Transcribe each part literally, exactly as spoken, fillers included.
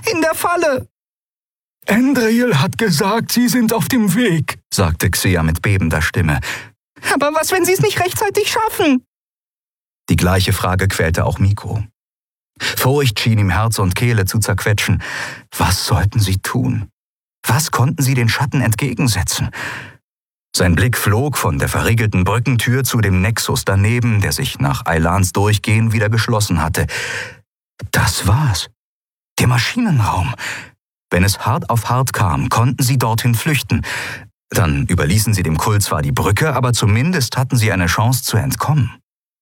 in der Falle!« »Andriel hat gesagt, Sie sind auf dem Weg«, sagte Xea mit bebender Stimme. »Aber was, wenn Sie es nicht rechtzeitig schaffen?« Die gleiche Frage quälte auch Miko. Furcht schien ihm Herz und Kehle zu zerquetschen. Was sollten sie tun? Was konnten sie den Schatten entgegensetzen? Sein Blick flog von der verriegelten Brückentür zu dem Nexus daneben, der sich nach Aylans Durchgehen wieder geschlossen hatte. Das war's. Der Maschinenraum. Wenn es hart auf hart kam, konnten sie dorthin flüchten. Dann überließen sie dem Kult zwar die Brücke, aber zumindest hatten sie eine Chance zu entkommen.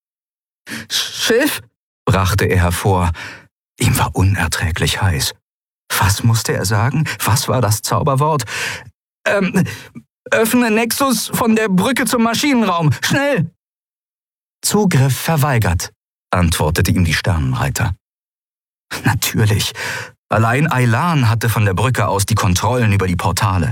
»Schiff?« brachte er hervor. Ihm war unerträglich heiß. Was musste er sagen? Was war das Zauberwort? Ähm, öffne Nexus von der Brücke zum Maschinenraum. Schnell! Zugriff verweigert, antwortete ihm die Sternenreiter. Natürlich. Allein Aylan hatte von der Brücke aus die Kontrollen über die Portale.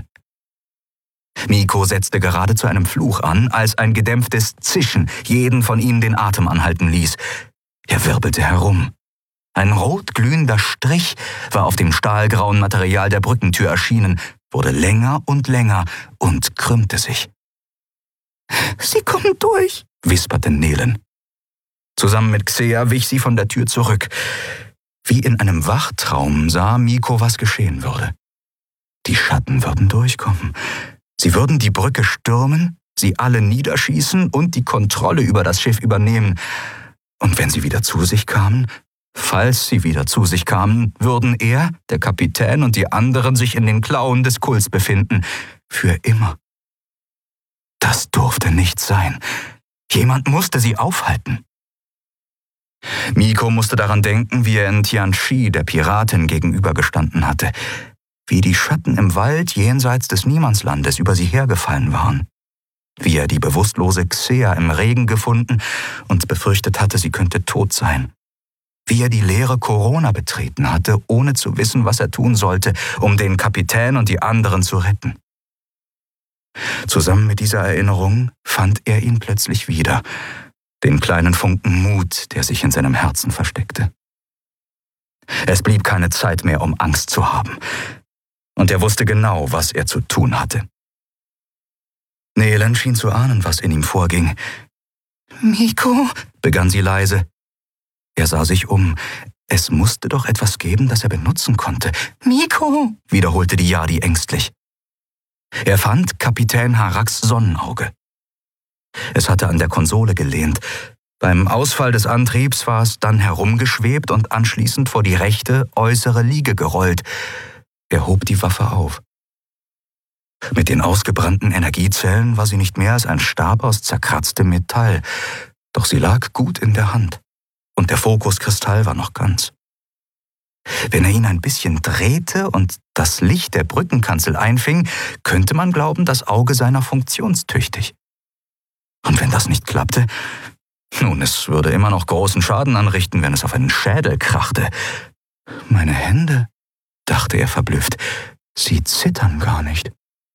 Miko setzte gerade zu einem Fluch an, als ein gedämpftes Zischen jeden von ihnen den Atem anhalten ließ. Er wirbelte herum. Ein rot glühender Strich war auf dem stahlgrauen Material der Brückentür erschienen, wurde länger und länger und krümmte sich. »Sie kommen durch«, wisperte Nelen. Zusammen mit Xea wich sie von der Tür zurück. Wie in einem Wachtraum sah Miko, was geschehen würde. Die Schatten würden durchkommen. Sie würden die Brücke stürmen, sie alle niederschießen und die Kontrolle über das Schiff übernehmen. Und wenn sie wieder zu sich kamen, falls sie wieder zu sich kamen, würden er, der Kapitän und die anderen sich in den Klauen des Kults befinden. Für immer. Das durfte nicht sein. Jemand musste sie aufhalten. Miko musste daran denken, wie er in Tianchi der Piratin gegenübergestanden hatte. Wie die Schatten im Wald jenseits des Niemandslandes über sie hergefallen waren. Wie er die bewusstlose Xea im Regen gefunden und befürchtet hatte, sie könnte tot sein. Wie er die leere Corona betreten hatte, ohne zu wissen, was er tun sollte, um den Kapitän und die anderen zu retten. Zusammen mit dieser Erinnerung fand er ihn plötzlich wieder, den kleinen Funken Mut, der sich in seinem Herzen versteckte. Es blieb keine Zeit mehr, um Angst zu haben. Und er wusste genau, was er zu tun hatte. Nelen schien zu ahnen, was in ihm vorging. »Miko«, begann sie leise. Er sah sich um. Es musste doch etwas geben, das er benutzen konnte. »Miko«, wiederholte die Yadi ängstlich. Er fand Kapitän Haraks Sonnenauge. Es hatte an der Konsole gelehnt. Beim Ausfall des Antriebs war es dann herumgeschwebt und anschließend vor die rechte, äußere Liege gerollt. Er hob die Waffe auf. Mit den ausgebrannten Energiezellen war sie nicht mehr als ein Stab aus zerkratztem Metall, doch sie lag gut in der Hand und der Fokuskristall war noch ganz. Wenn er ihn ein bisschen drehte und das Licht der Brückenkanzel einfing, könnte man glauben, das Auge sei noch funktionstüchtig. Und wenn das nicht klappte, nun, es würde immer noch großen Schaden anrichten, wenn es auf einen Schädel krachte. Meine Hände, dachte er verblüfft, sie zittern gar nicht.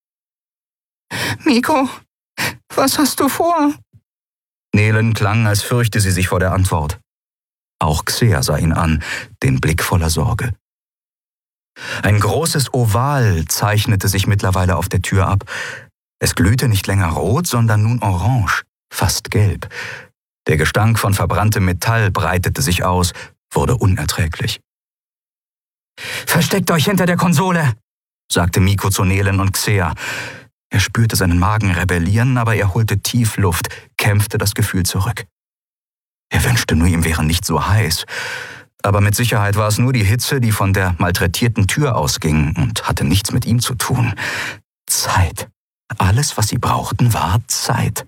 »Miko, was hast du vor?« Nelen klang, als fürchte sie sich vor der Antwort. Auch Xea sah ihn an, den Blick voller Sorge. Ein großes Oval zeichnete sich mittlerweile auf der Tür ab. Es glühte nicht länger rot, sondern nun orange, fast gelb. Der Gestank von verbranntem Metall breitete sich aus, wurde unerträglich. »Versteckt euch hinter der Konsole«, sagte Miko zu Nelen und Xea. Er spürte seinen Magen rebellieren, aber er holte tief Luft, kämpfte das Gefühl zurück. Er wünschte nur, ihm wäre nicht so heiß. Aber mit Sicherheit war es nur die Hitze, die von der malträtierten Tür ausging und hatte nichts mit ihm zu tun. Zeit. Alles, was sie brauchten, war Zeit.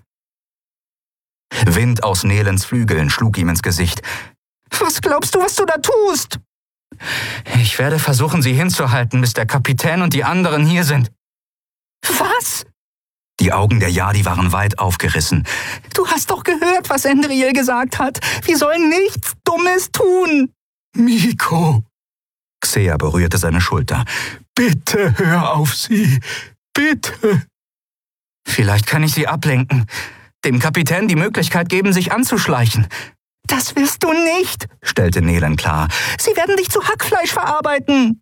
Wind aus Nelens Flügeln schlug ihm ins Gesicht. »Was glaubst du, was du da tust?« »Ich werde versuchen, sie hinzuhalten, bis der Kapitän und die anderen hier sind.« »Was?« Die Augen der Yadi waren weit aufgerissen. »Du hast doch gehört, was Andriel gesagt hat. Wir sollen nichts Dummes tun.« »Miko!« Xea berührte seine Schulter. »Bitte hör auf sie. Bitte!« »Vielleicht kann ich sie ablenken. Dem Kapitän die Möglichkeit geben, sich anzuschleichen.« »Das wirst du nicht«, stellte Nelen klar. »Sie werden dich zu Hackfleisch verarbeiten.«